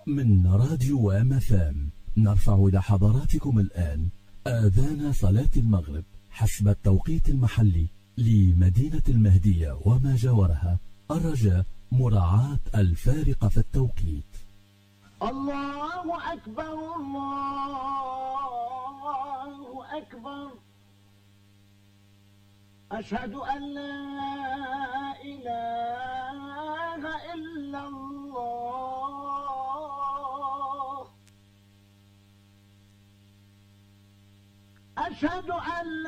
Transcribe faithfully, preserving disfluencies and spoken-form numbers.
من راديو أم اف ام نرفع إلى حضراتكم الآن آذان صلاة المغرب حسب التوقيت المحلي لمدينة المهدية وما جاورها، الرجاء مراعاة الفارق في التوقيت. الله أكبر الله أكبر، أشهد أن لا إله إلا الله، أشهد أن